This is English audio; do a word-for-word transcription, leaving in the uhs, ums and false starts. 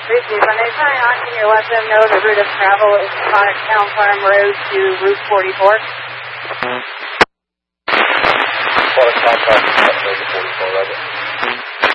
Receive. When they sign on, can you let them know the route of travel is Conic Town Farm Road to Route forty-four?